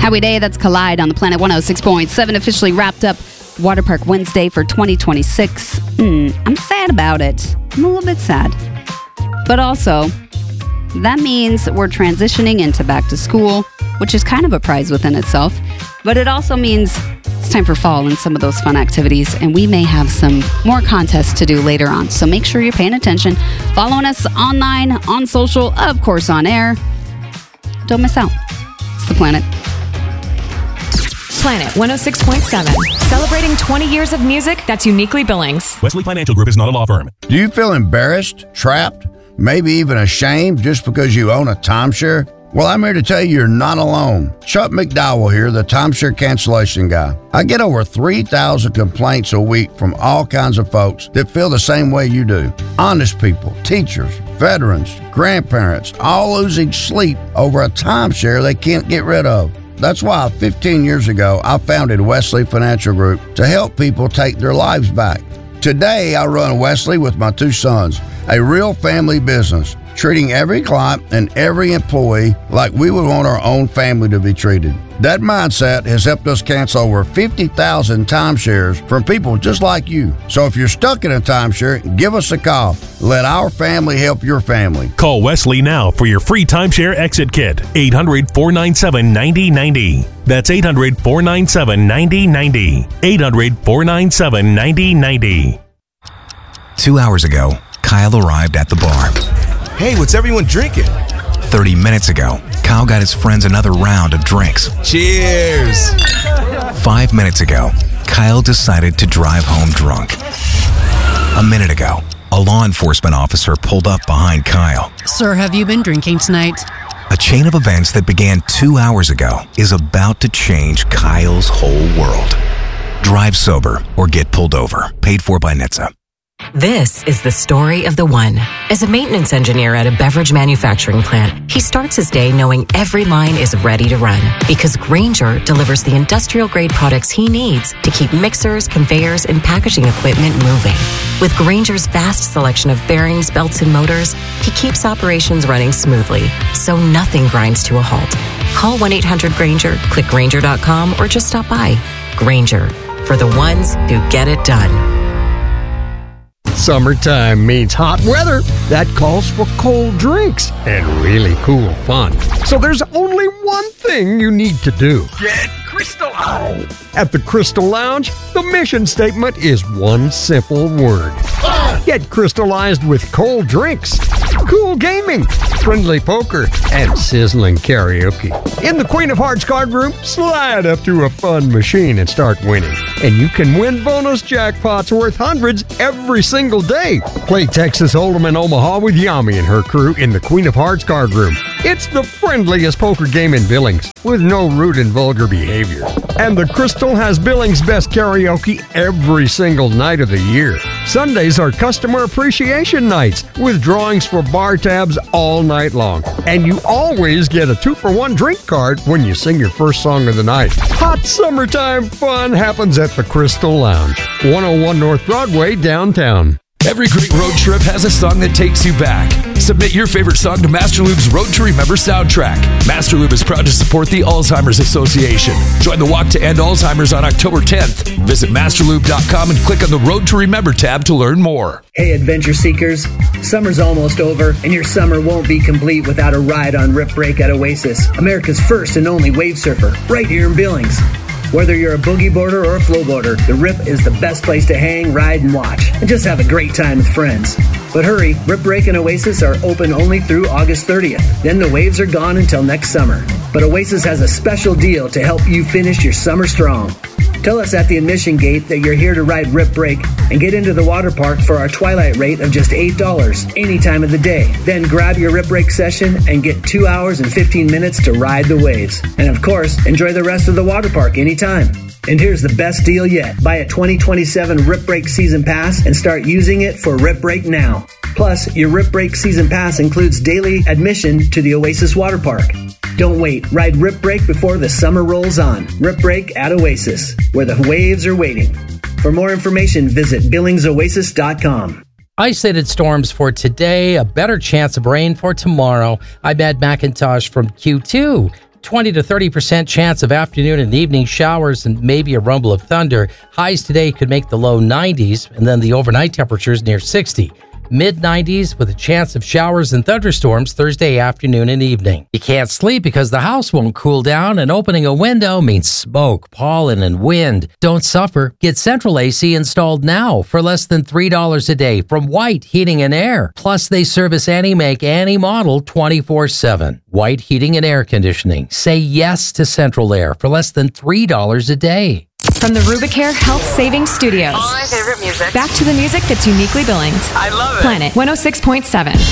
Howie Day, that's Collide on the Planet 106.7, officially wrapped up Water Park Wednesday for 2026. I'm sad about it. I'm a little bit sad. But also, that means we're transitioning into back to school, which is kind of a prize within itself. But it also means it's time for fall and some of those fun activities, and we may have some more contests to do later on. So make sure you're paying attention, following us online, on social, of course on air. Don't miss out. It's The Planet. Planet 106.7. Celebrating 20 years of music that's uniquely Billings. Wesley Financial Group is not a law firm. Do you feel embarrassed, trapped, maybe even ashamed just because you own a timeshare? Well, I'm here to tell you you're not alone. Chuck McDowell here, the timeshare cancellation guy. I get over 3,000 complaints a week from all kinds of folks that feel the same way you do. Honest people, teachers, veterans, grandparents, all losing sleep over a timeshare they can't get rid of. That's why 15 years ago, I founded Wesley Financial Group to help people take their lives back. Today, I run Wesley with my two sons, a real family business, treating every client and every employee like we would want our own family to be treated. That mindset has helped us cancel over 50,000 timeshares from people just like you. So if you're stuck in a timeshare, give us a call. Let our family help your family. Call Wesley now for your free timeshare exit kit. 800-497-9090. That's 800-497-9090. 800-497-9090. 2 hours ago, Kyle arrived at the bar. Hey, what's everyone drinking? 30 minutes ago, Kyle got his friends another round of drinks. Cheers! 5 minutes ago, Kyle decided to drive home drunk. A minute ago, a law enforcement officer pulled up behind Kyle. Sir, have you been drinking tonight? A chain of events that began 2 hours ago is about to change Kyle's whole world. Drive sober or get pulled over. Paid for by NHTSA. This is the story of the one. As a maintenance engineer at a beverage manufacturing plant, he starts his day knowing every line is ready to run because Grainger delivers the industrial-grade products he needs to keep mixers, conveyors, and packaging equipment moving. With Grainger's vast selection of bearings, belts, and motors, he keeps operations running smoothly, so nothing grinds to a halt. Call 1-800-GRAINGER, click Grainger.com, or just stop by. Grainger, for the ones who get it done. Summertime means hot weather. That calls for cold drinks and really cool fun. So there's only one thing you need to do. Get crystallized! At the Crystal Lounge, the mission statement is one simple word. Get crystallized with cold drinks, cool gaming, friendly poker, and sizzling karaoke. In the Queen of Hearts card room, slide up to a fun machine and start winning. And you can win bonus jackpots worth hundreds every single day. Play Texas Hold'em in Omaha with Yami and her crew in the Queen of Hearts card room. It's the friendliest poker game in Billings, with no rude and vulgar behavior. And the Crystal has Billings' best karaoke every single night of the year. Sundays are customer appreciation nights, with drawings for bar tabs all night long. And you always get a 2-for-1 drink card when you sing your first song of the night. Hot summertime fun happens at the Crystal Lounge, 101 North Broadway, downtown. Every great road trip has a song that takes you back. Submit your favorite song to Master Lube's Road to Remember soundtrack. Master Lube is proud to support the Alzheimer's Association. Join the Walk to End Alzheimer's on October 10th. Visit masterlube.com and click on the Road to Remember tab to learn more. Hey, adventure seekers. Summer's almost over, and your summer won't be complete without a ride on Rip Break at Oasis, America's first and only wave surfer, right here in Billings. Whether you're a boogie boarder or a flow boarder, the Rip is the best place to hang, ride, and watch, and just have a great time with friends. But hurry, Rip Break and Oasis are open only through August 30th. Then the waves are gone until next summer. But Oasis has a special deal to help you finish your summer strong. Tell us at the admission gate that you're here to ride Rip Break and get into the water park for our twilight rate of just $8 any time of the day. Then grab your Rip Break session and get 2 hours and 15 minutes to ride the waves. And of course, enjoy the rest of the water park anytime. And here's the best deal yet. Buy a 2027 Rip Break Season Pass and start using it for Rip Break now. Plus, your Rip Break Season Pass includes daily admission to the Oasis Water Park. Don't wait. Ride Rip Break before the summer rolls on. Rip Break at Oasis, where the waves are waiting. For more information, visit BillingsOasis.com. Isolated storms for today, a better chance of rain for tomorrow. I'm Ed McIntosh from Q2. 20 to 30% chance of afternoon and evening showers and maybe a rumble of thunder. Highs today could make the low 90s, and then the overnight temperatures near 60. Mid-90s with a chance of showers and thunderstorms Thursday afternoon and evening. You can't sleep because the house won't cool down, and opening a window means smoke, pollen, and wind. Don't suffer. Get Central AC installed now for less than $3 a day from White Heating and Air. Plus, they service any make, any model 24/7. White Heating and Air Conditioning. Say yes to Central Air for less than $3 a day. From the Rubicare Health Savings Studios. All my favorite music. Back to the music that's uniquely Billings. I love it. Planet 106.7.